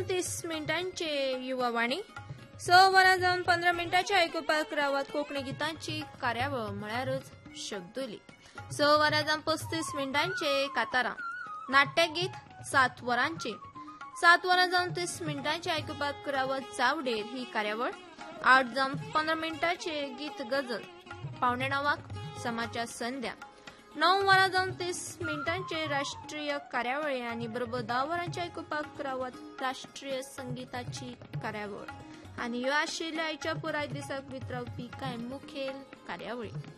30 मिनिटांचे युवावाणी. 6 वरां जावन 15 मिनिटांचे आयकुपाक रावत कोंकणी गितांची कार्यावळ म्हळ्यारच शब्दोली. 6 वरां जावन 35 मिनिटांचे कातारां नाट्यगीत. 7 वरांचे 7 वरां जावन 30 मिनिटांचे आयकुपाक रावत चावडेर ही कार्यावळ. 8 जावन 15 मिनिटांचे गीत गजल. 8:45 समाचार संध्या. 9 वरां जावन 30 मिनिटांचे राष्ट्रीय कार्यावळी आनी बरोबर 10 वरांचे आयकुपाक रावत राष्ट्रीय संगीताची कार्यावळ. आनी ह्यो आशिल्ल्यो आयच्या पुराय दिसाक वितरावपी कांय मुखेल कार्यावळी.